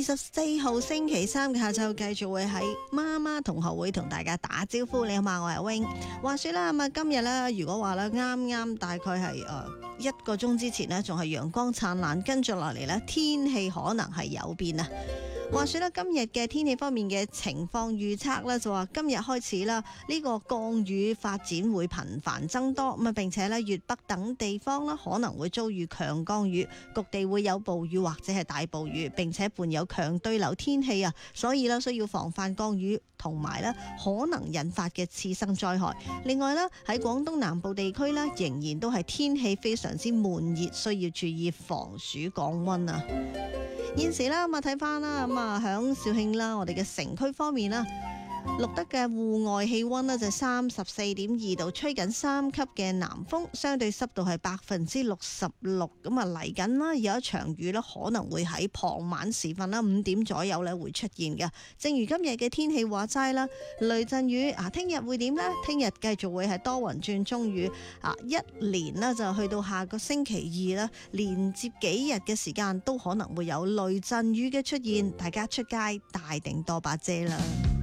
24號星期三嘅下晝繼續會喺媽媽同學會同大家打招呼。你好嘛，我係 Wing。話說啦，今日咧，如果話咧啱啱大概係1個鐘之前呢，仲係陽光燦爛，跟住落嚟呢，天氣可能係有變啊。話說咧，今日嘅天氣方面嘅情況預測咧，就話今日開始啦，呢個降雨發展會頻繁增多，咁啊並且咧粵北等地方啦可能會遭遇強降雨，局地會有暴雨或者係大暴雨，並且伴有強對流天氣啊，所以咧需要防範降雨同埋咧可能引發嘅次生災害。另外咧喺廣東南部地區咧仍然都係天氣非常之悶熱，需要注意防暑降溫啊。現時啦，咁啊睇翻啦，咁啊響肇慶啦，我哋嘅城區方面啦，錄得嘅戶外氣溫呢就34.2度，吹緊3級嘅南風，相對濕度係66%。咁啊嚟緊啦，有一場雨呢可能會喺傍晚時分啦5點左右咧會出現嘅。正如今日嘅天氣話齋啦，雷陣雨啊，聽日會點呢？聽日繼續會係多雲轉中雨啊，一連呢就去到下個星期二啦，連接幾日嘅時間都可能會有雷陣雨嘅出現，大家出街帶定多把遮啦。